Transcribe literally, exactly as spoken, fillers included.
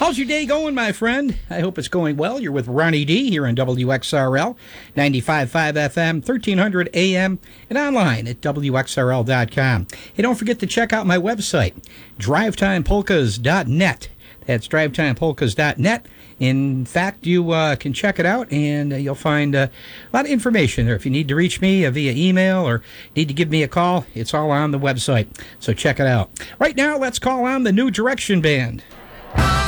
How's your day going, my friend? I hope it's going well. You're with Ronnie D here on W X R L, ninety-five point five F M, thirteen hundred A M, and online at W X R L dot com. Hey, don't forget to check out my website, drive time polkas dot net. That's drive time polkas dot net. In fact, you uh, can check it out, and uh, you'll find uh, a lot of information there. If you need to reach me uh, via email or need to give me a call, it's all on the website. So check it out. Right now, let's call on the New Direction Band.